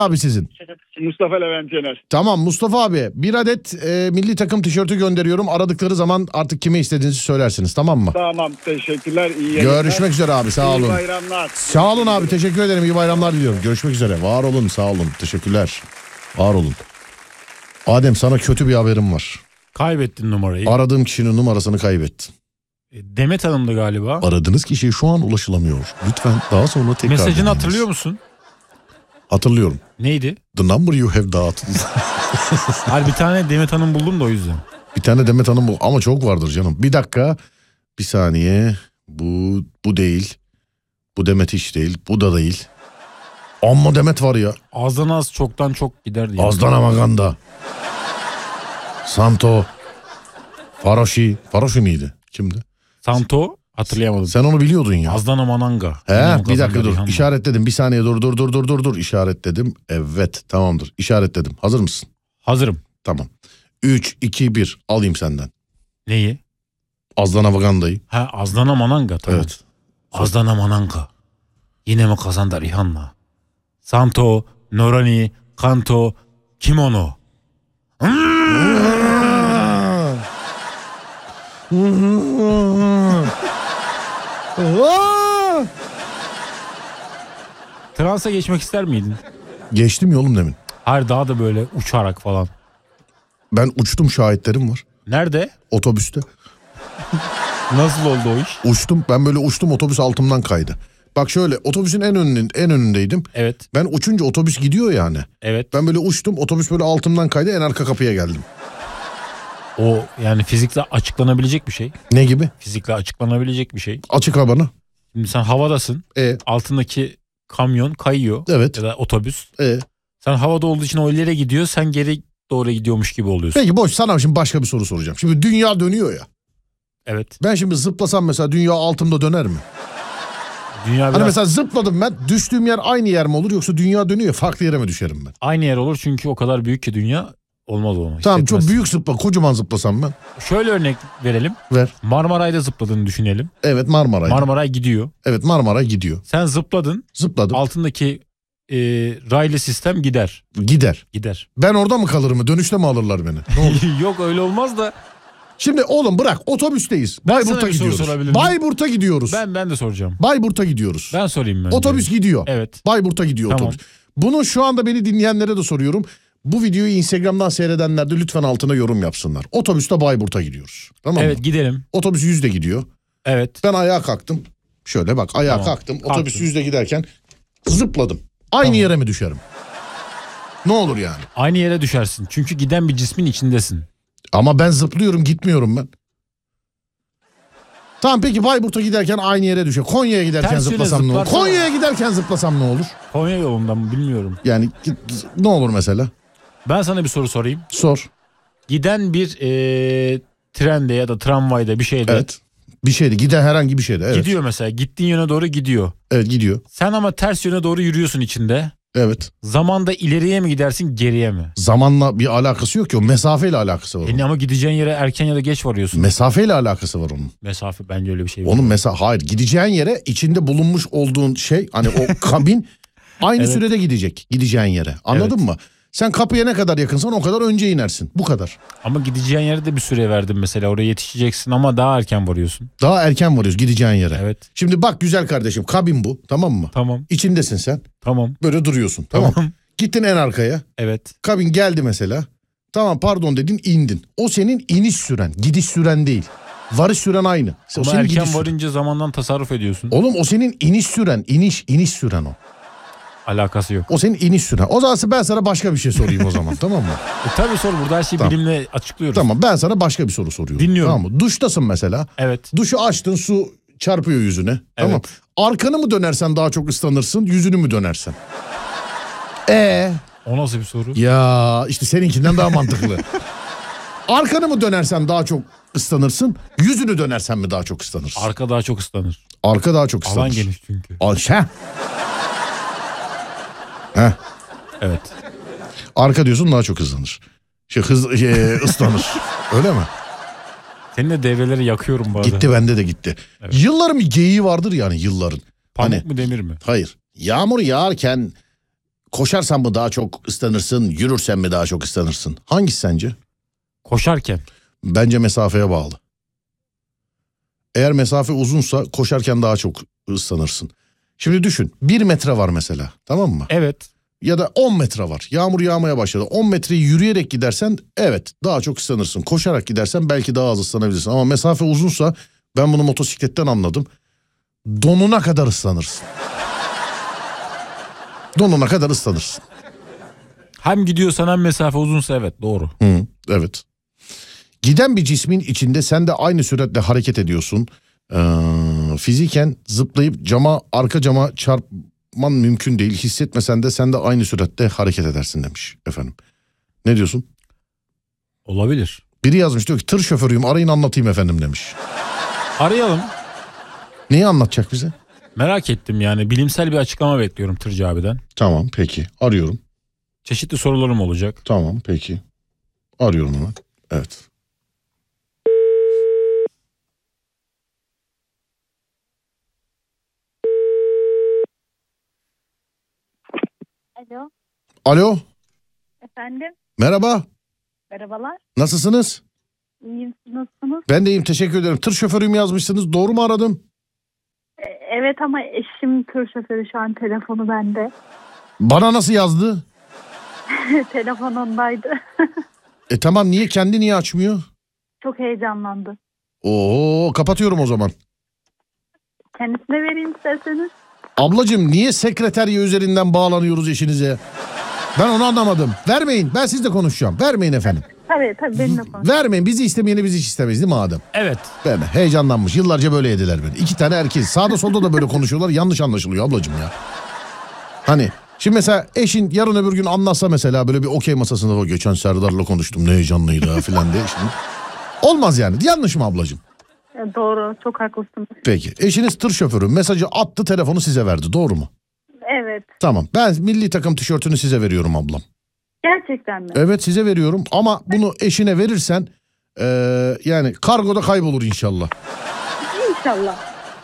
Abi sizin. Mustafa Levent Yener. Tamam Mustafa abi, bir adet milli takım tişörtü gönderiyorum. Aradıkları zaman artık kime istediğinizi söylersiniz, tamam mı? Tamam, teşekkürler. İyi yayınlar. Görüşmek üzere abi, sağ olun. İyi bayramlar. Sağ olun abi, teşekkür ederim, iyi bayramlar diliyorum. Görüşmek üzere, var olun, sağ olun, teşekkürler. Var olun. Adem, sana kötü bir haberim var. Kaybettin numarayı. Aradığım kişinin numarasını kaybettim. Demet Hanım'dı galiba. Aradığınız kişiye şu an ulaşılamıyor. Lütfen daha sonra tekrar Mesajını deneyiniz. hatırlıyor musun? Hatırlıyorum. Neydi? The number you have dialed. Hayır, bir tane Demet Hanım buldum da o yüzden. Bir tane Demet Hanım bu, ama çok vardır canım. Bir dakika, bir saniye. Bu değil. Bu Demet hiç değil. Bu da değil. Amma Demet var ya. Azdan az çoktan çok gider diye. Azdan Amaganda. Santo. Faroşi. Faroşi miydi? Kimdi? Santo hatırlayamadım. Sen onu biliyordun ya. Azdan Amananga. He, bir dakika dur. İlhan'la. İşaretledim. Bir saniye dur. İşaretledim. Evet, tamamdır. İşaretledim. Hazır mısın? Hazırım. Tamam. 3, 2, 1. Alayım senden. Neyi? Azdan Amaganda'yı. Ha, Azdan Amananga, tamam. Evet. Azdan Amananga. Yine mi kazandı İlhan'la? Santo, Norani, Kanto, Kimono. Transa geçmek ister miydin? Geçtim yolum demin. Hayır, daha da böyle uçarak falan. Ben uçtum, şahitlerim var. Nerede? Otobüste. Nasıl oldu o iş? Uçtum. Ben böyle uçtum, otobüs altımdan kaydı. Bak şöyle, otobüsün en önündeydim. Evet. Ben uçunca otobüs gidiyor yani. Evet. Ben böyle uçtum, otobüs böyle altımdan kaydı, en arka kapıya geldim. O yani fizikle açıklanabilecek bir şey. Ne gibi? Fizikle açıklanabilecek bir şey. Açık ha bana. Şimdi sen havadasın. Altındaki kamyon kayıyor. Evet. Ya da otobüs. Sen havada olduğu için o ileri gidiyor. Sen geri doğru gidiyormuş gibi oluyorsun. Peki boş, sana şimdi başka bir soru soracağım. Şimdi dünya dönüyor ya. Evet. Ben şimdi zıplasam mesela, dünya altımda döner mi? Dünya Hani biraz... mesela zıpladım ben, düştüğüm yer aynı yer mi olur, yoksa dünya dönüyor, farklı yere mi düşerim ben? Aynı yer olur çünkü o kadar büyük ki dünya, olmaz olmaz. Tamam, çok büyük zıpla, kocaman zıplasam ben. Şöyle örnek verelim. Ver. Marmaray'da zıpladığını düşünelim. Evet, Marmaray. Marmaray gidiyor. Evet, Marmaray gidiyor. Sen zıpladın. Zıpladım. Altındaki raylı sistem gider. Gider. Ben orada mı kalırım? Dönüşte mi alırlar beni? Ne olur? Yok, öyle olmaz da. Şimdi oğlum bırak, otobüsteyiz. Bayburt'a gidiyoruz. Bayburt'a gidiyoruz. Ben de soracağım. Bayburt'a gidiyoruz. Ben sorayım ben. Otobüs gidiyor. Evet. Bayburt'a gidiyor tamam. Otobüs. Bunu şu anda beni dinleyenlere de soruyorum. Bu videoyu Instagram'dan seyredenler de lütfen altına yorum yapsınlar. Otobüste Bayburt'a gidiyoruz. Tamam Evet, mı? gidelim. Otobüs 100'de gidiyor. Evet. Ben ayağa kalktım. Şöyle bak, ayağa kalktım. Otobüs 100'de giderken zıpladım. Aynı yere mi düşerim? Ne olur yani? Aynı yere düşersin. Çünkü giden bir cismin içindesin. Ama ben zıplıyorum, gitmiyorum ben. Tamam, peki Bayburt'a giderken aynı yere düşer. Konya'ya giderken zıplasam ne olur? Konya'ya giderken zıplasam ne olur? Konya yolundan mı bilmiyorum. Yani ne olur mesela? Ben sana bir soru sorayım. Sor. Giden bir trende ya da tramvayda bir şeyde. Evet. Bir şeyde, giden herhangi bir şeyde. Evet. Gidiyor mesela. Gittiğin yöne doğru gidiyor. Evet, gidiyor. Sen ama ters yöne doğru yürüyorsun içinde. Evet. Zamanda ileriye mi gidersin, geriye mi? Zamanla bir alakası yok ki, o mesafeyle alakası var. Ama gideceğin yere erken ya da geç varıyorsun. Mesafeyle alakası var onun. Mesafe, bence öyle bir şey. Onun hayır, gideceğin yere içinde bulunmuş olduğun şey, hani o kabin aynı Evet. sürede gidecek gideceğin yere. Anladın mı? Sen kapıya ne kadar yakınsan o kadar önce inersin. Bu kadar. Ama gideceğin yere de bir süre verdim mesela. Oraya yetişeceksin ama daha erken varıyorsun. Daha erken varıyoruz gideceğin yere. Evet. Şimdi bak güzel kardeşim, kabin bu, tamam mı? Tamam. İçindesin sen. Tamam. Böyle duruyorsun, tamam. Tamam. Gittin en arkaya. Evet. Kabin geldi mesela. Tamam, pardon dedin, indin. O senin iniş süren, gidiş süren değil. Varış süren aynı. O Ama senin erken gidiş varınca zamandan tasarruf ediyorsun. Oğlum o senin iniş süren, iniş süren o. Alakası yok. O senin iniş süren. O zaman ben sana başka bir şey sorayım o zaman, tamam mı? Tabii sor, burada her şeyi Tamam. bilimle açıklıyoruz. Tamam, ben sana başka bir soru soruyorum. Dinliyorum. Tamam mı? Duştasın mesela. Evet. Duşu açtın, su çarpıyor yüzüne. Tamam. Arkanı mı dönersen daha çok ıslanırsın, yüzünü mü dönersen? O nasıl bir soru? Ya işte seninkinden daha mantıklı. Arkanı mı dönersen daha çok ıslanırsın, yüzünü dönersen mi daha çok ıslanırsın? Arka daha çok ıslanır. Arka daha çok ıslanır. Alan geniş çünkü. Heh. Evet. Arka diyorsun, daha çok ıslanır. Islanır. Öyle mi? Senin de devreleri yakıyorum bazen. Gitti, bende de gitti. Evet. Yılların bir geyiği vardır yani, yılların. Pamuk hani, mu demir mi? Hayır. Yağmur yağarken koşarsan mı daha çok ıslanırsın, yürürsen mi daha çok ıslanırsın? Hangisi sence? Koşarken. Bence mesafeye bağlı. Eğer mesafe uzunsa koşarken daha çok ıslanırsın. Şimdi düşün, 1 metre var mesela, tamam mı? Evet. Ya da 10 metre var. Yağmur yağmaya başladı. 10 metreyi yürüyerek gidersen evet daha çok ıslanırsın. Koşarak gidersen belki daha az ıslanabilirsin. Ama mesafe uzunsa, ben bunu motosikletten anladım, donuna kadar ıslanırsın. Donuna kadar ıslanırsın. Hem gidiyorsan hem mesafe uzunsa evet doğru. Evet. Giden bir cismin içinde sen de aynı süratle hareket ediyorsun. Fiziken zıplayıp arka cama çarpman mümkün değil. Hissetmesen de sen de aynı süratle hareket edersin demiş efendim. Ne diyorsun? Olabilir. Biri yazmış, diyor ki tır şoförüyüm, arayın anlatayım efendim demiş. Arayalım. Neyi anlatacak bize? Merak ettim yani. Bilimsel bir açıklama bekliyorum Tırcı abiden. Tamam peki, arıyorum. Çeşitli sorularım olacak. Tamam peki. Arıyorum hemen. Evet. Alo, Alo. efendim. Merhaba. Merhabalar. Nasılsınız? İyiyim, siz nasılsınız? Ben de iyiyim, teşekkür ederim. Tır şoförüyüm yazmışsınız. Doğru mu aradım? Evet ama eşim tır şoförü, şu an telefonu bende. Bana nasıl yazdı? Telefon ondaydı. Tamam, niye açmıyor? Çok heyecanlandı. Oo, kapatıyorum o zaman. Kendisine vereyim isterseniz. Ablacığım, niye sekreterya üzerinden bağlanıyoruz eşinize? Ben onu anlamadım. Vermeyin, ben sizle konuşacağım. Vermeyin efendim. Tabii benimle konuş. Vermeyin, bizi istemeyeni biz hiç istemeyiz değil mi Adem? Evet. Ben heyecanlanmış. Yıllarca böyle yediler beni. 2 tane erkek. Sağda solda da böyle konuşuyorlar. Yanlış anlaşılıyor ablacığım ya. Hani şimdi mesela eşin yarın öbür gün anlatsa mesela böyle bir okey masasında, o geçen Serdar'la konuştum ne heyecanlıydı ha filan diye. Şimdi olmaz yani. Yanlış mı ablacığım? Doğru, çok haklısınız. Peki. Eşiniz tır şoförü. Mesajı attı, telefonu size verdi. Doğru mu? Evet. Tamam. Ben milli takım tişörtünü size veriyorum ablam. Gerçekten mi? Evet, size veriyorum ama bunu eşine verirsen yani kargoda kaybolur inşallah. İnşallah.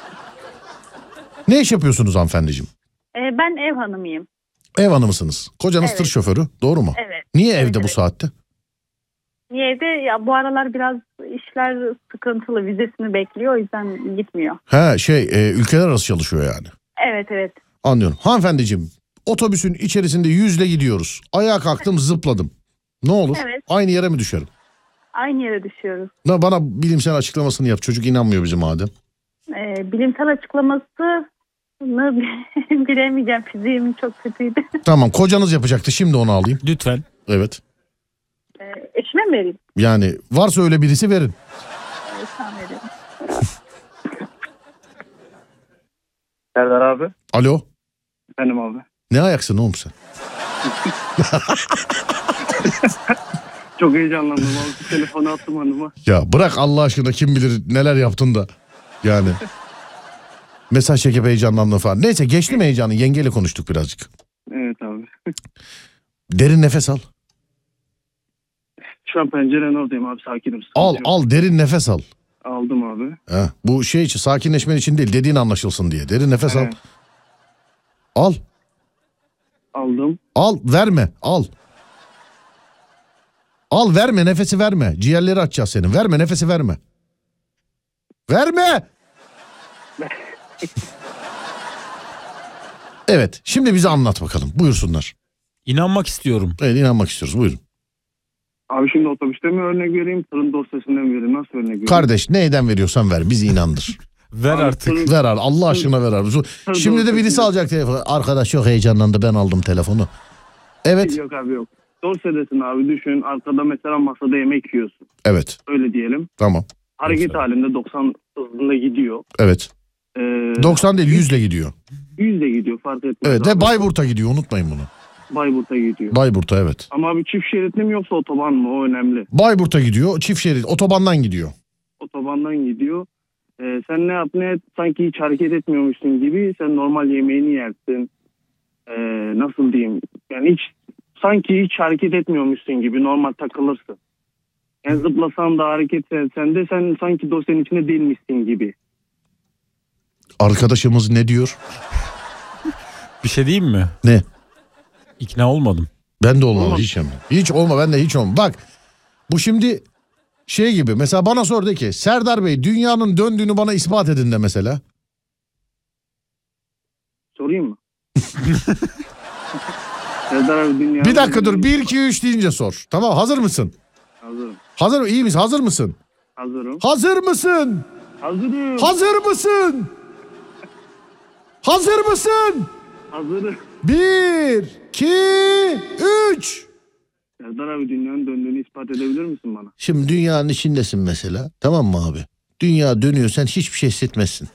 Ne iş yapıyorsunuz hanımefendiciğim? Ben ev hanımıyım. Ev hanımısınız. Kocanız Evet. tır şoförü. Doğru mu? Evet. Niye Evet, evde bu evet. saatte? Niye de ya, bu aralar biraz işler sıkıntılı, vizesini bekliyor, o yüzden gitmiyor. Ülkeler arası çalışıyor yani. Evet. Anlıyorum. Hanımefendiciğim, otobüsün içerisinde 100'le gidiyoruz. Ayağa kalktım, zıpladım. Ne olur? Evet. Aynı yere mi düşerim? Aynı yere düşüyoruz. Bana bilimsel açıklamasını yap. Çocuk inanmıyor bizim Adem. Bilimsel açıklamasını bilemeyeceğim. Fiziğim çok kötüydü. Tamam, kocanız yapacaktı. Şimdi onu alayım. Lütfen. Evet. Eşime mi vereyim? Yani varsa öyle birisi verin. Tamam, veriyorum. Serdar abi. Alo. Benim abi. Ne ayaksın oğlum sen? Çok heyecanlandım abi. Telefonu attım hanıma. Ya bırak Allah aşkına, kim bilir neler yaptın da. Yani. Mesaj çekip heyecanlandın falan. Neyse, geçti mi heyecanı? Yengeyle konuştuk birazcık. Evet abi. Derin nefes al. Şu an pencerenin oradayım abi, sakinim. Al derin nefes al. Aldım abi. Bu şey için, sakinleşmen için değil, dediğin anlaşılsın diye. Derin nefes al. Evet. Al. Aldım. Al, verme, al. Al, verme, nefesi verme. Ciğerleri açacağız senin. Verme, nefesi verme. Verme. Evet, şimdi bize anlat bakalım. Buyursunlar. İnanmak istiyorum. Evet, inanmak istiyoruz. Buyurun. Abi şimdi otobüste mi örnek vereyim, tırın dosyasından mı vereyim, nasıl örnek vereyim? Kardeş, neyden veriyorsan ver. Bizi inandır. Ver Abi, artık. Ver abi. Allah aşkına ver abi. Şimdi de birisi alacak telefonu. Arkadaş çok heyecanlandı, ben aldım telefonu. Evet. Yok abi yok. Dorsedesin abi, düşün arkada mesela masada yemek yiyorsun. Evet. Öyle diyelim. Tamam. Hareket halinde 90 hızında gidiyor. Evet. 90 değil, 100'le gidiyor. 100 de gidiyor, fark etmez. Evet, abi. ve Bayburt'a gidiyor, unutmayın bunu. Bayburt'a gidiyor. Bayburt'a, evet. Ama abi çift şeritli mi yoksa otoban mı, o önemli. Bayburt'a gidiyor, çift şerit, otobandan gidiyor. Otobandan gidiyor. Sen ne yap ne et, sanki hiç hareket etmiyormuşsun gibi sen normal yemeğini yersin. Nasıl diyeyim, yani sanki hiç hareket etmiyormuşsun gibi normal takılırsın. Yani zıplasan da hareket etsen de sen sanki dosyanın içinde değilmişsin gibi. Arkadaşımız ne diyor? Bir şey diyeyim mi? Ne? İkna olmadım. Ben de olmam Olmaz. hiç yani. Hiç olma, ben de hiç olmam. Bak bu şimdi şey gibi, mesela bana sor de ki Serdar Bey dünyanın döndüğünü bana ispat edin de mesela. Sorayım mı? Serdar abi dünya... Bir dakika dur, 1 2 3 deyince sor. Tamam, hazır mısın? Hazırım. Hazır iyi misin? Hazır mısın? Hazırım. Hazır mısın? Hazırım. Hazır mısın? Hazır mısın? Hazırım. 1 2 3. Serdar abi dünyanın döndüğünü ispat edebilir misin bana? Şimdi dünyanın içindesin mesela. Tamam mı abi? Dünya dönüyor, sen hiçbir şey hissetmezsin.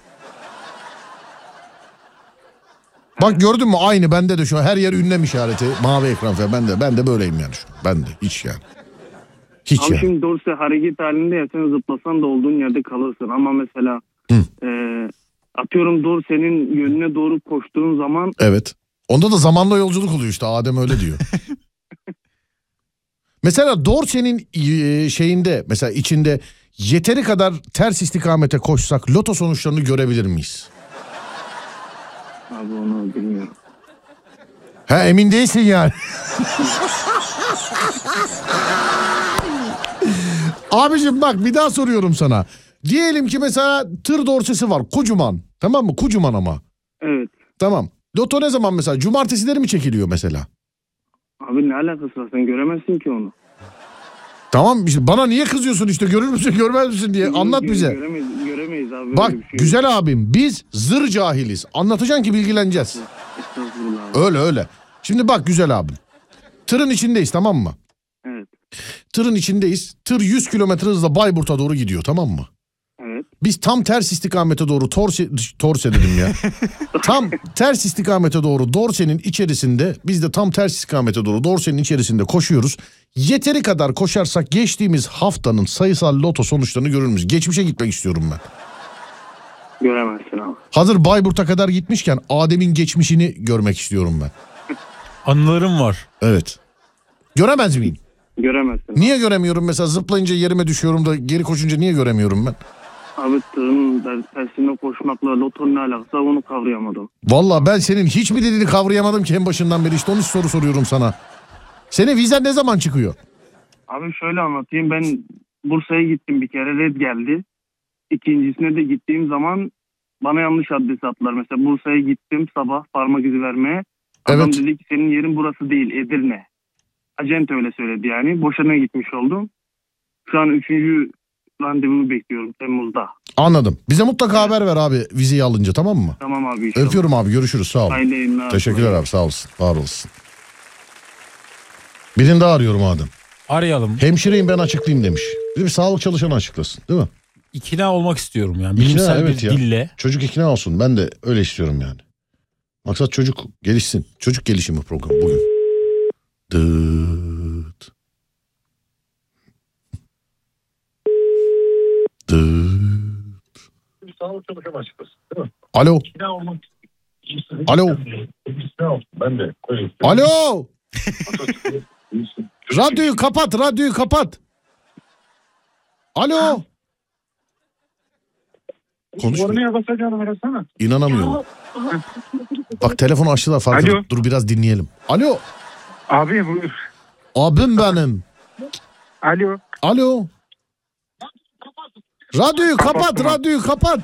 Bak gördün mü, aynı bende de şu an her yer ünlem işareti, mavi ekran falan, ben de böyleyim yani şu an. Ben de hiç yani. Hiç Abi yani. şimdi dorse hareket halinde ya, sen zıplasan da olduğun yerde kalırsın. Ama mesela atıyorum dorsenin yönüne doğru koştuğun zaman Evet. Onda da zamanla yolculuk oluyor işte, Adem öyle diyor. Mesela dorsenin şeyinde, mesela içinde yeteri kadar ters istikamete koşsak loto sonuçlarını görebilir miyiz? abi onu bilmiyorum. Ha, emin değilsin yani. Abicim bak, bir daha soruyorum sana. Diyelim ki mesela tır dorsesi var kocaman. Tamam mı? Kocaman ama. Evet. Tamam. Loto ne zaman mesela? Cumartesileri mi çekiliyor mesela? Abi ne alakası var, sen göremezsin ki onu. Tamam işte, bana niye kızıyorsun işte, görür müsün görmez misin diye anlat bize. Göremeyiz abi. Bak öyle bir şey yok. güzel abim, biz zır cahiliz. Anlatacaksın ki bilgileneceğiz. Estağfurullah abi. Öyle öyle. Şimdi bak güzel abim. Tırın içindeyiz, tamam mı? Evet. Tırın içindeyiz. Tır 100 kilometre hızla Bayburt'a doğru gidiyor, tamam mı? Evet. Biz tam ters istikamete doğru torse dedim ya. Tam ters istikamete doğru dorsenin içerisinde, biz de tam ters istikamete doğru dorsenin içerisinde koşuyoruz. Yeteri kadar koşarsak geçtiğimiz haftanın sayısal loto sonuçlarını görür müyüz? Geçmişe gitmek istiyorum ben. Göremezsin abi. Hazır Bayburt'a kadar gitmişken Adem'in geçmişini görmek istiyorum ben. Anılarım var. Evet. Göremez miyim? Göremezsin. Niye göremiyorum mesela, zıplayınca yerime düşüyorum da geri koşunca niye göremiyorum ben? Abi tırın tersine koşmakla lotonun ne alakası var, onu kavrayamadım. Vallahi ben senin hiç mi dediğini kavrayamadım ki en başından beri, işte onun soru soruyorum sana. Senin vizen ne zaman çıkıyor? Abi şöyle anlatayım, ben Bursa'ya gittim bir kere, red geldi. İkincisine de gittiğim zaman bana yanlış adres attılar. Mesela Bursa'ya gittim sabah parmak izi vermeye. Adam Evet. dedi ki senin yerin burası değil, Edirne. Acent öyle söyledi yani. Boşuna gitmiş oldum. Şu an 3. randevumu bekliyorum Temmuz'da. Anladım. Bize mutlaka haber ver abi vizeyi alınca, tamam mı? Tamam abi inşallah. Öpüyorum abi, görüşürüz, sağ ol. Hayırlı yayınlar. Teşekkürler abi, sağ olasın, var olasın. Birini daha arıyorum Adem. Arayalım. Hemşireyim ben, açıklayayım demiş. Bir sağlık çalışanı açıklasın, değil mi? İkna olmak istiyorum yani. İkna, Bilimsel evet bir ya. dille. Çocuk ikna olsun, ben de öyle istiyorum yani. Maksat çocuk gelişsin. Çocuk gelişimi programı bugün. Dıt. Dıt. Sağlık çalışanı açıklasın, değil mi? Alo. İkna olmak istedim. Alo. Ben de öyle istedim. Alo. Radyoyu kapat, radyoyu kapat. Alo. Konuşmuyor. Kornaya basacağını arasana. İnanamıyorum. Bak telefonu açtılar farkında. Alo. Dur biraz dinleyelim. Alo. Abi buyur. Abim benim. Alo. Alo. Radyoyu kapat, Kapattım. radyoyu kapat.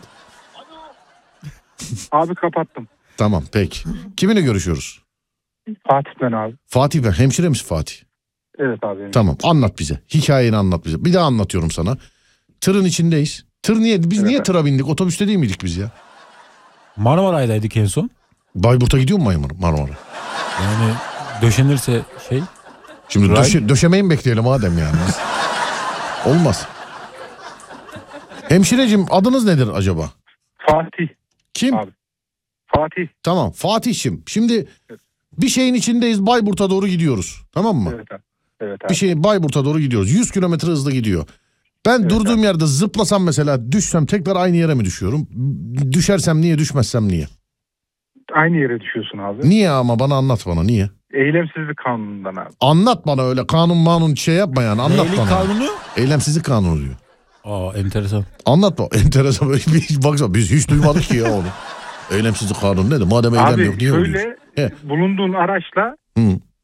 Abi kapattım. Tamam peki. Kiminle görüşüyoruz? Fatih ben abi. Fatih ben. Hemşire misin Fatih? Evet abi. Tamam, anlat bize. Hikayeni anlat bize. Bir daha anlatıyorum sana. Tırın içindeyiz. Tır niye? Biz Evet niye abi. tıra bindik? Otobüste değil miydik biz ya? Marmaray'daydık en son. Bayburt'a gidiyor mu Marmara? Yani döşenirse şey. Şimdi Ray- döşemeyi mi bekleyelim Adem yani? Olmaz. Hemşirecim adınız nedir acaba? Fatih. Kim? Abi. Fatih. Tamam Fatih'cim. Şimdi bir şeyin içindeyiz, Bayburt'a doğru gidiyoruz. Tamam mı? Evet abi. Evet abi. Bir şey Bayburt'a doğru gidiyoruz. 100 kilometre hızla gidiyor. Ben Evet durduğum yerde zıplasam mesela, düşsem tekrar aynı yere mi düşüyorum? Düşersem niye, düşmezsem niye? Aynı yere düşüyorsun abi. Niye ama, bana anlat, bana niye? Eylemsizlik kanunundan abi. Anlat bana, öyle kanun şey yapma yani, anlat Neylik bana. kanunu? Eylemsizlik kanunu diyor. Aa enteresan. Anlat bak, enteresan böyle bir baksana, biz hiç duymadık ki ya onu. Eylemsizlik kanunu nedir? Madem eylem Abi yok niye oluyor? şöyle He. bulunduğun araçla Hı.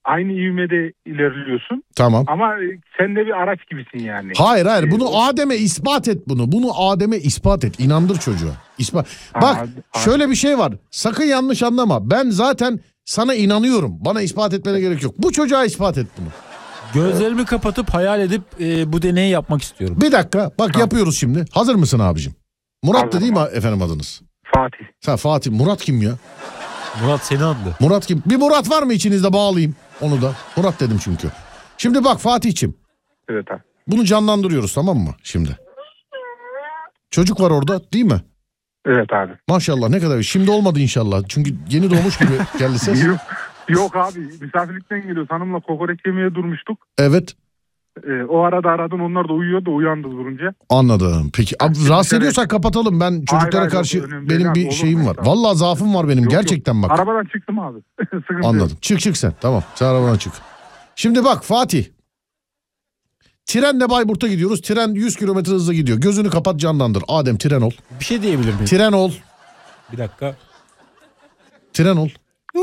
aynı ivmede ilerliyorsun Tamam. ama sen de bir araç gibisin yani. Hayır bunu Adem'e ispat et bunu. Bunu Adem'e ispat et. İnandır çocuğa. Bak şöyle bir şey var. Sakın yanlış anlama. Ben zaten sana inanıyorum. Bana ispat etmene gerek yok. Bu çocuğa ispat et bunu. Gözlerimi kapatıp hayal edip bu deneyi yapmak istiyorum. Bir dakika. Bak yapıyoruz şimdi. Hazır mısın abicim? Murat da Hazırım değil mi efendim adınız? Fatih. Sen Fatih. Murat kim ya? Murat senin adlı. Murat kim? Bir Murat var mı içinizde, bağlayayım onu da. Murat dedim çünkü. Şimdi bak Fatih'ciğim. Evet abi. Bunu canlandırıyoruz, tamam mı şimdi? Çocuk var orada değil mi? Evet abi. Maşallah, ne kadar. Şimdi olmadı inşallah. Çünkü yeni doğmuş gibi geldi ses. Yok abi, misafirlikten geliyoruz. Hanımla kokoreç yemeye durmuştuk. Evet. O arada aradın, onlar da uyuyor da uyandı durunca. Anladım. Peki abi, rahatsız ediyorsak kapatalım. Ben çocuklara hayır, karşı yok, önemli benim değil bir abi, şeyim olur var. mu? Tamam. Vallahi zaafım var benim. Yok, Gerçekten bak. Arabadan çıktım abi. Sıkıntı Anladım. Çık sen. Tamam. Sen arabadan çık. Şimdi bak Fatih. Trenle Bayburt'a gidiyoruz. Tren 100 kilometre hızla gidiyor. Gözünü kapat, canlandır. Adem tren ol. Bir şey diyebilir miyim? Tren ol. Bir dakika. Tren ol.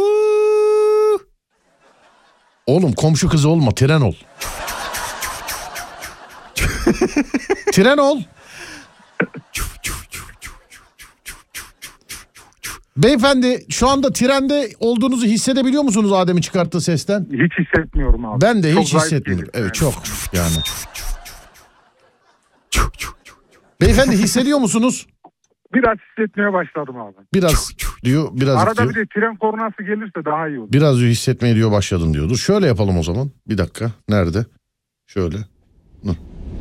Oğlum komşu kızı olma, tren ol. Tren ol. Beyefendi, şu anda trende olduğunuzu hissedebiliyor musunuz Adem'in çıkarttığı sesten? Hiç hissetmiyorum abi. Ben de Çok hiç zayıf hissetmiyorum. geliyor Evet yani. çok yani. Beyefendi hissediyor musunuz? Biraz hissetmeye başladım abi. Biraz diyor, biraz Arada diyor. bir de tren kornası gelirse daha iyi olur. Biraz diyor hissetmeye diyor başladın diyor. Dur şöyle yapalım o zaman. Bir dakika. Nerede? Şöyle. Hı.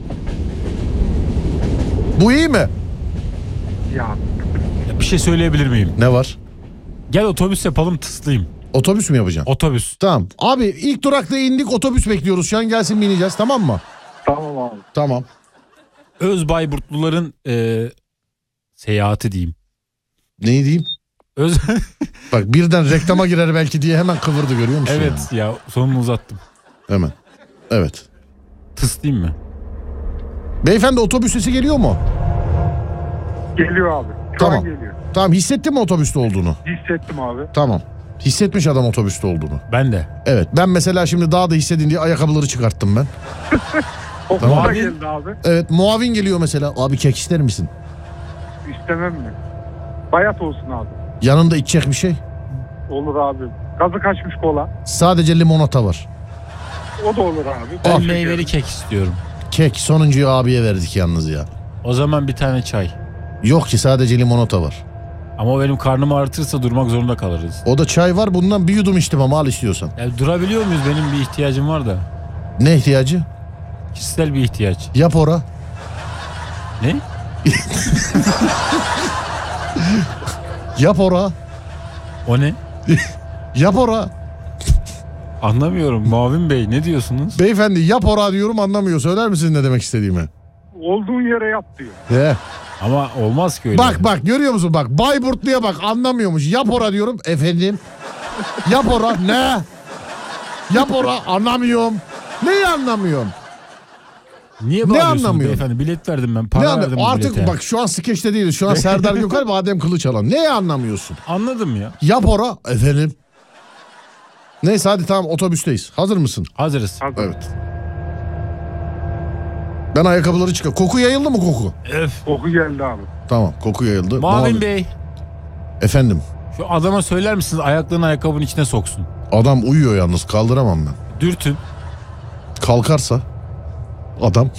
Bu iyi mi? Ya Bir şey söyleyebilir miyim? Ne var? Gel otobüs yapalım, tıslayayım. Otobüs mü yapacaksın? Otobüs. Tamam. Abi ilk durakta indik, otobüs bekliyoruz. Şu an gelsin, bineceğiz, tamam mı? tamam abi. Tamam. Öz Bayburtluların seyahati diyeyim. Ne diyeyim? Öz Bak birden reklama girer belki diye hemen kıvırdı, görüyor musun? Evet yani? ya, sonunu uzattım. Hemen. Evet. Tıslayayım mı? Beyefendi otobüs sesi geliyor mu? Geliyor abi. Şu Tamam. an geliyor. Tamam, hissettin mi otobüste olduğunu? Hissettim abi. Tamam. Hissetmiş adam otobüste olduğunu. Ben de. Evet, ben mesela şimdi daha da hissedin diye ayakkabıları çıkarttım ben. O Tamam. da geldi abi. Evet, muavin geliyor mesela. Abi kek ister misin? İstemem mi? Bayat olsun abi. Yanında içecek bir şey. Olur abi. Gazı kaçmış kola. Sadece limonata var. O da olur abi. Ben Bol meyveli şeker. kek istiyorum. Kek sonuncuyu abiye verdik yalnız ya. O zaman bir tane çay. Yok ki, sadece limonata var. Ama o benim karnımı artırsa durmak zorunda kalırız. O da çay var, bundan bir yudum içtim ama al istiyorsan. Yani durabiliyor muyuz? Benim bir ihtiyacım var da. Ne ihtiyacı? Kişisel bir ihtiyaç. Yap ora. Ne? Yap ora. O ne? Yap ora. Anlamıyorum. Muavin Bey, ne diyorsunuz? Beyefendi yap ora diyorum, anlamıyor. Söyler misiniz ne demek istediğimi? Olduğun yere yap diyor. He. Ama olmaz ki öyle. Bak görüyor musun, bak Bayburtlu'ya bak, anlamıyormuş. Yap ora diyorum, efendim. Yap ora ne? Yap ora, anlamıyorum. Neyi anlamıyorum? Niye Ne bağırıyorsunuz anlamıyorum? beyefendi? Bilet verdim ben. Para verdim bu Artık bilete. bak şu an skeçte değiliz. Şu an Serdar Gökalp ve Adem Kılıçalan. Neyi anlamıyorsun? Anladım ya. Yap ora, efendim. Neyse hadi tamam, otobüsteyiz. Hazır mısın? Hazırız. Hazır. Evet. Ben ayakkabıları çıkar. Koku yayıldı mı koku? Öf. Koku geldi abi. Tamam, koku yayıldı. Muavin Bey. Efendim. Şu adama söyler misiniz ayaklarını ayakkabının içine soksun? Adam uyuyor yalnız, kaldıramam ben. Dürtün. Kalkarsa adam.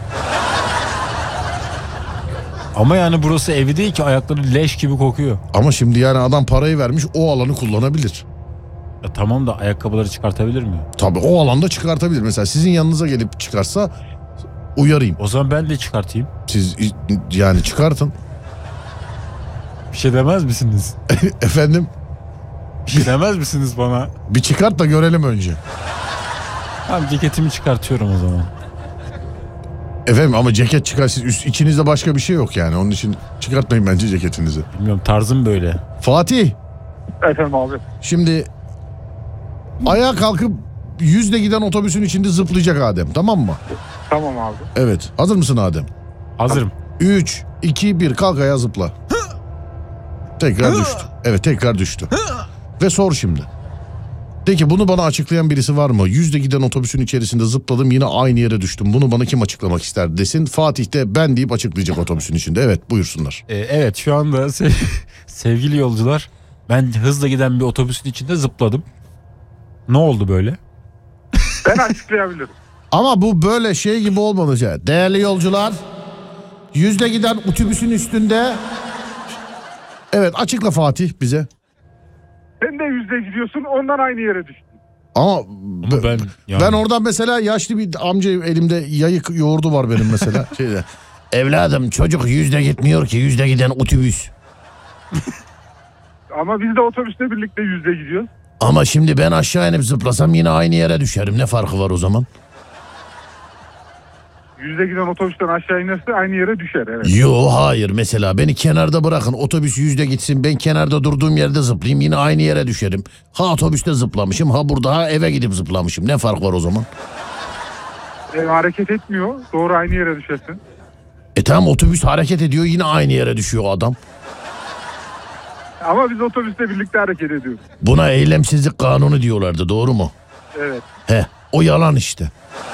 Ama yani burası evi değil ki, ayakları leş gibi kokuyor. Ama şimdi yani adam parayı vermiş, o alanı kullanabilir. Ya tamam da ayakkabıları çıkartabilir mi? Tabii o alanda çıkartabilir. Mesela sizin yanınıza gelip çıkarsa uyarayım. O zaman ben de çıkartayım. Siz yani çıkartın. Bir şey demez misiniz? Efendim Bir şey demez misiniz bana? bir çıkart da görelim önce. Tamam, ceketimi çıkartıyorum o zaman. Efendim ama ceket çıkar, siz içinizde başka bir şey yok yani. Onun için çıkartmayın bence ceketinizi. Bilmiyorum, tarzım böyle. Fatih, Efendim abi. şimdi ayağa kalkıp 100'le giden otobüsün içinde zıplayacak Adem, tamam mı? Tamam abi. Evet, hazır mısın Adem? Hazırım. 3, 2, 1 kalk ayağa zıpla. Tekrar düştü. Evet, tekrar düştü. Ve sor şimdi. De ki bunu bana açıklayan birisi var mı? Yüzde giden otobüsün içerisinde zıpladım yine aynı yere düştüm. Bunu bana kim açıklamak ister desin. Fatih de ben deyip açıklayacak otobüsün içinde. Evet buyursunlar. Evet şu anda sevgili yolcular, ben hızla giden bir otobüsün içinde zıpladım. Ne oldu böyle? Ben açıklayabilirim. Ama bu böyle şey gibi olmalı. Değerli yolcular, yüzde giden otobüsün üstünde... Evet açıkla Fatih bize. Sen de yüzde gidiyorsun, ondan aynı yere düştün. Ama ben ben oradan mesela yaşlı bir amca, elimde yayık yoğurdu var benim mesela. Evladım çocuk yüzde gitmiyor ki, yüzde giden otobüs. Ama biz de otobüsle birlikte yüzde gidiyoruz. Ama şimdi ben aşağı inip zıplasam yine aynı yere düşerim. Ne farkı var o zaman? Yüzde giden otobüsten aşağı inerse aynı yere düşer. Evet. Yo hayır, mesela beni kenarda bırakın, otobüs yüzde gitsin, ben kenarda durduğum yerde zıplayayım yine aynı yere düşerim. Ha otobüste zıplamışım, ha burada, ha eve gidip zıplamışım. Ne fark var o zaman? Hareket etmiyor. Doğru aynı yere düşersin. Tamam, otobüs hareket ediyor yine aynı yere düşüyor adam. Ama biz otobüsle birlikte hareket ediyoruz. Buna eylemsizlik kanunu diyorlardı, doğru mu? Evet. O yalan işte.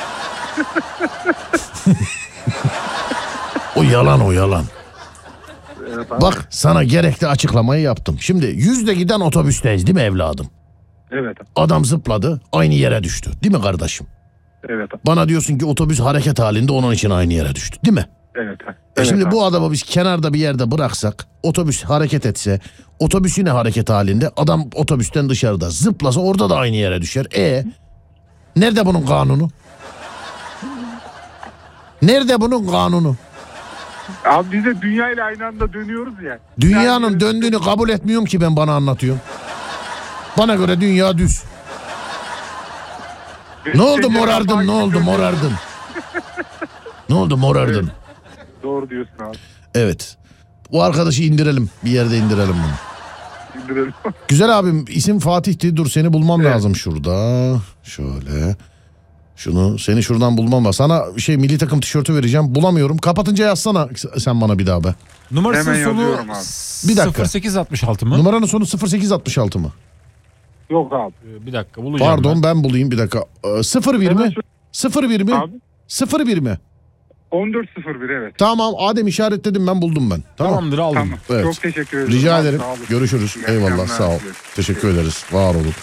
O yalan. Evet abi. Bak sana gerekli açıklamayı yaptım. Şimdi yüzde giden otobüsteyiz değil mi evladım? Evet. Adam zıpladı aynı yere düştü değil mi kardeşim? Evet. Bana diyorsun ki otobüs hareket halinde, onun için aynı yere düştü değil mi? Evet. Şimdi abi. bu adamı biz kenarda bir yerde bıraksak, otobüs hareket etse, otobüs yine hareket halinde, adam otobüsten dışarıda zıplasa orada da aynı yere düşer. Nerede bunun kanunu? Nerede bunun kanunu? Abi biz de dünya ile aynı anda dönüyoruz ya. Dünyanın döndüğünü kabul etmiyorum ki ben, bana anlatıyorum. Bana göre dünya düz. Ne oldu morardın? Ne oldu morardın? Ne oldu morardın? Doğru diyorsun abi. Evet. Bu arkadaşı indirelim. Bir yerde indirelim bunu. İndirelim. Güzel abim, isim Fatih'ti. Dur seni bulmam Evet. lazım şurada. Şöyle. Seni şuradan bulmam lazım. Sana milli takım tişörtü vereceğim. Bulamıyorum. Kapatınca yazsana sen bana bir daha be. Numarasının Hemen sonu yazıyorum abi. Bir dakika. 0866 mı? Numaranın sonu 0866 mı? Yok abi. Bir dakika bulacağım. Pardon ben bulayım bir dakika. 01 mi? 01 mi? Abi. 01 mi? 14.01 evet. Tamam Adem, işaretledim ben, buldum ben. Tamam. Tamamdır, aldım. Tamam. Evet. Çok teşekkür ederim. Rica Abi, ederim. sağ olun. Görüşürüz. İyi Eyvallah, akşamlar sağ ol. diliyorum. Teşekkür ederiz. Var olun.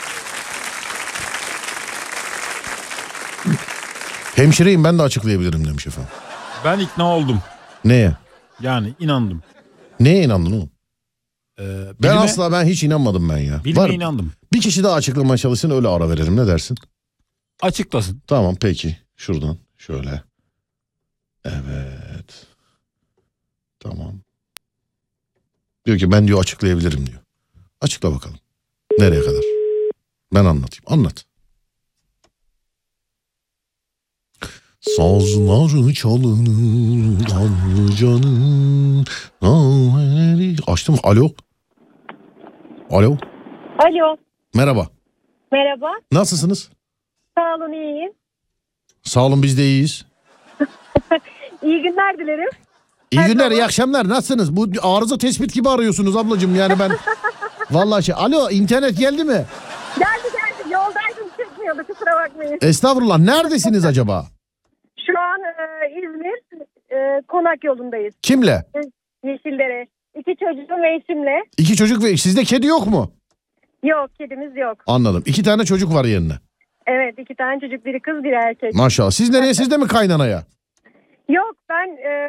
Hemşireyim, ben de açıklayabilirim demiş efendim. Ben ikna oldum. Neye? Yani inandım. Neye inandın oğlum? Bilime, Ben hiç inanmadım ben ya. bilime inandım. Bir kişi daha açıklamaya çalışsın, öyle ara verelim, ne dersin? Açıklasın. Tamam peki. Şuradan şöyle. Evet. Tamam. Diyor ki ben açıklayabilirim diyor. Açıkla bakalım. Nereye kadar? Ben anlatayım. Anlat. Sazları çalınır Kanlıca'nın. Açtım. Alo. Alo. Alo, Merhaba. merhaba. Nasılsınız? Sağ olun, iyiyim. Sağ olun, biz de iyiyiz. İyi günler dilerim. İyi günler, iyi akşamlar. Nasılsınız? Bu arıza tespit gibi arıyorsunuz ablacığım. Yani ben vallahi Alo, internet geldi mi? Geldi. Yoldaydım, çekmiyordu, kusura bakmayın. Estağfurullah. Neredesiniz acaba? Şu an İzmir, Konak yolundayız. Kimle? Yeşildere. 2 çocuğum ve eşimle. 2 çocuk ve sizde kedi yok mu? Yok, kedimiz yok. Anladım. 2 tane çocuk var yerine. Evet, 2 tane çocuk, biri kız, biri erkek. Maşallah. Siz nereye? Siz de mi kaynanaya? Yok, ben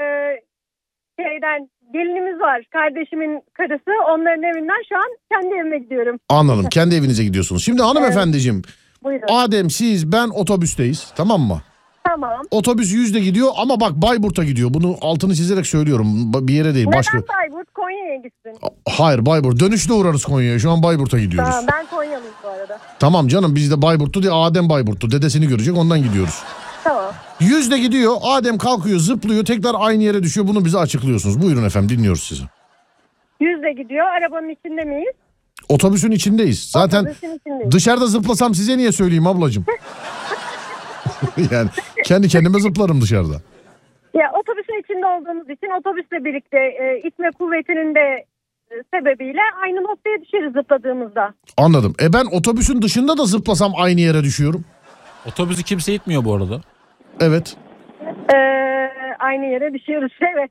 gelinimiz var. Kardeşimin karısı. Onların evinden şu an kendi evime gidiyorum. Anladım. Kendi evinize gidiyorsunuz. Şimdi hanımefendiciğim, Buyurun. Adem, siz, ben otobüsteyiz. Tamam mı? Tamam. Otobüs yüzde gidiyor ama bak Bayburt'a gidiyor. Bunu altını çizerek söylüyorum. Bir yere değil. Başka. Neden Bayburt? Konya'ya gitsin. Hayır, Bayburt. Dönüşte uğrarız Konya'ya. Şu an Bayburt'a gidiyoruz. Tamam, ben Konyalıyım bu arada. Tamam canım, biz de Bayburt'tu diye, Adem Bayburt'tu. Dedesini görecek, ondan gidiyoruz. Tamam. Yüzde gidiyor. Adem kalkıyor, zıplıyor, tekrar aynı yere düşüyor. Bunu bize açıklıyorsunuz. Buyurun efendim, dinliyoruz sizi. 100'de gidiyor. Arabanın içinde miyiz? Otobüsün içindeyiz. Zaten Otobüsün içindeyiz. dışarıda zıplasam size niye söyleyeyim ablacığım? Yani kendi kendime zıplarım dışarıda. Ya otobüsün içinde olduğumuz için otobüsle birlikte itme kuvvetinin de sebebiyle aynı noktaya düşeriz zıpladığımızda. Anladım. Ben otobüsün dışında da zıplasam aynı yere düşüyorum. Otobüsü kimse itmiyor bu arada. Evet. Aynı yere düşüyoruz, evet.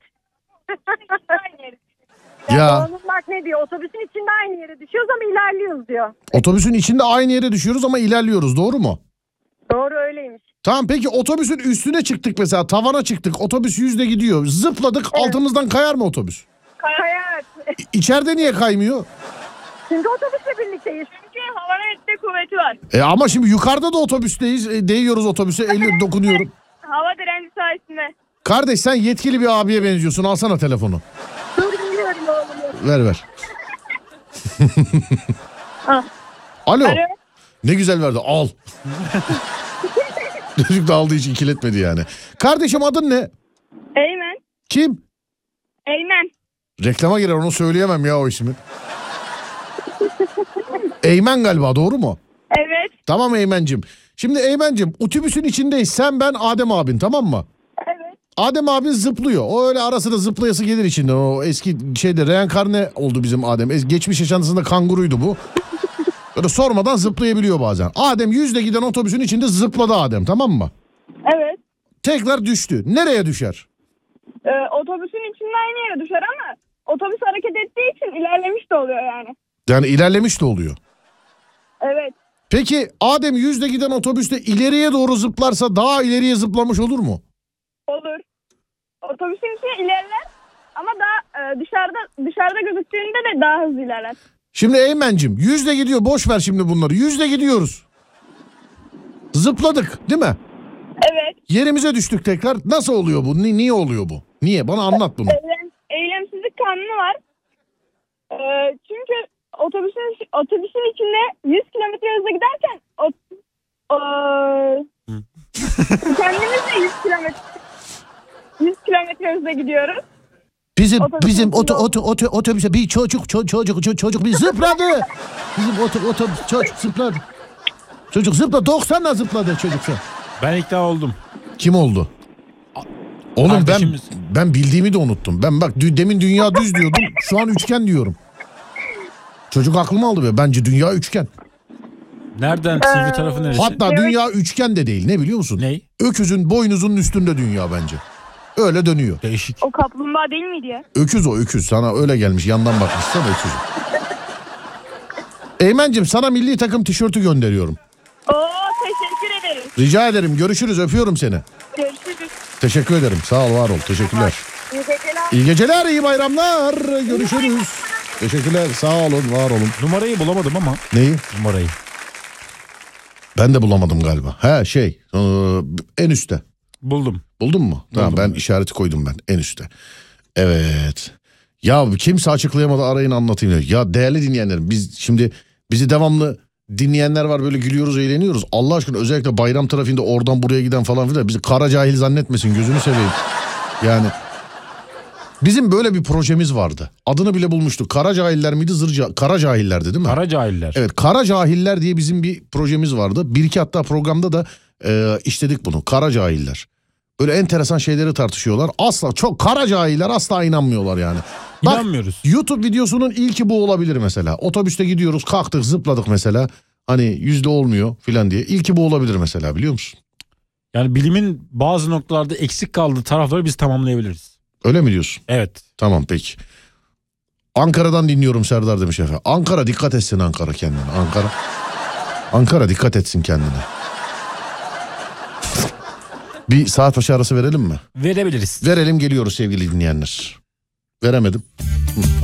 Ya Onun bak ne diyor, otobüsün içinde aynı yere düşüyoruz ama ilerliyoruz diyor. otobüsün içinde aynı yere düşüyoruz ama ilerliyoruz, doğru mu? Doğru, öyleymiş. Tamam, peki otobüsün üstüne çıktık mesela, tavana çıktık, otobüs yüzde gidiyor, zıpladık, altımızdan kayar mı otobüs? Kayar. İçeride niye kaymıyor? Çünkü otobüsle birlikteyiz. Çünkü havanın etme kuvveti var. Ama şimdi yukarıda da otobüsteyiz, değiyoruz otobüse, dokunuyorum. Hava direnci sayesinde. Kardeş sen yetkili bir abiye benziyorsun, alsana telefonu. Dur dinliyorum oğlum. Ver. Alo. Ne güzel verdi, al. Çocuk da aldığı için ikiletmedi yani. Kardeşim adın ne? Eymen. Kim? Eymen. Reklama girer, onu söyleyemem ya o ismi. Eymen galiba, doğru mu? Evet. Tamam Eymen'cim. Şimdi Eymen'cim, otobüsün içindeyiz. Sen, ben, Adem abin, tamam mı? Evet. Adem abin zıplıyor. O öyle arasında zıplayası gelir içinden. O eski şeyde reenkarne oldu bizim Adem. Geçmiş yaşantısında kanguruydu bu. Böyle sormadan zıplayabiliyor bazen. Adem yüzle giden otobüsün içinde zıpladı Adem, tamam mı? Evet. Tekrar düştü. Nereye düşer? Otobüsün içinde aynı yere düşer ama otobüs hareket ettiği için ilerlemiş de oluyor yani. Yani ilerlemiş de oluyor. Evet. Peki Adem yüzle giden otobüste ileriye doğru zıplarsa daha ileriye zıplamış olur mu? Olur. Otobüsün içine ilerler ama daha dışarıda gözüktüğünde de daha hızlı ilerler. Şimdi Eymen'cim yüzle gidiyor, boş ver şimdi bunları. Yüzle gidiyoruz. Zıpladık değil mi? Evet. Yerimize düştük tekrar. Nasıl oluyor bu? Niye oluyor bu? Niye? Bana anlat bunu. Eylemsizlik kanunu var. Çünkü otobüsün içinde 100 kilometre hızla giderken kendimiz de 100 kilometre hızla gidiyoruz. Bizim otobüse bir çocuk bir zıpladı. Bizim otobüs çocuk zıpladı. Çocuk zıpladı, 90'la zıpladı çocuk. Ben ikna oldum. Kim oldu? Oğlum Kardeşimiz. ben bildiğimi de unuttum. Ben bak demin dünya düz diyordum. Şu an üçgen diyorum. Çocuk aklımı aldı be. Bence dünya üçgen. Nereden, sivri tarafı neresi? Hatta dünya üçgen de değil. Ne biliyor musun? Ney? Öküzün boynuzunun üstünde dünya bence. Öyle dönüyor. Değişik. O kaplumbağa değil miydi ya? Öküz o, öküz. Sana öyle gelmiş. Yandan bakmışsın öküz. Eymen'cim sana milli takım tişörtü gönderiyorum. Teşekkür ederim. Rica ederim. Görüşürüz. Öpüyorum seni. Görüşürüz. Teşekkür ederim. Sağ ol, var ol. Teşekkürler. İyi geceler. İyi geceler, iyi bayramlar. Görüşürüz. Teşekkürler. Sağ olun, var olun. Numarayı bulamadım ama. Neyi? Numarayı. Ben de bulamadım galiba. En üstte. Buldum. Buldun mu? Tamam, Buldum. ben işareti koydum ben en üstte. Evet. Ya kimse açıklayamadı, arayın anlatayım. Ya değerli dinleyenlerim, bizi devamlı dinleyenler var, böyle gülüyoruz, eğleniyoruz. Allah aşkına özellikle bayram trafiğinde oradan buraya giden falan filan bizi kara cahil zannetmesin, gözünü seveyim. Yani bizim böyle bir projemiz vardı. Adını bile bulmuştuk. Kara cahiller miydi? Kara cahillerdi değil mi? Kara cahiller. Evet, Kara Cahiller diye bizim bir projemiz vardı. Bir iki hatta programda da işledik bunu. Kara Cahiller. Böyle enteresan şeyleri tartışıyorlar. Asla, çok kara cahiller asla inanmıyorlar yani. Bak, İnanmıyoruz. YouTube videosunun ilki bu olabilir mesela. Otobüste gidiyoruz, kalktık, zıpladık mesela. Hani yüzde olmuyor filan diye. İlki bu olabilir mesela, biliyor musun? Yani bilimin bazı noktalarda eksik kaldığı tarafları biz tamamlayabiliriz. Öyle mi diyorsun? Evet. Tamam, peki. Ankara'dan dinliyorum Serdar demiş efendim. Ankara dikkat etsin, Ankara kendine. Ankara dikkat etsin kendine. Bir saat başı arası verelim mi? Verebiliriz. Verelim, geliyoruz sevgili dinleyenler. Veremedim.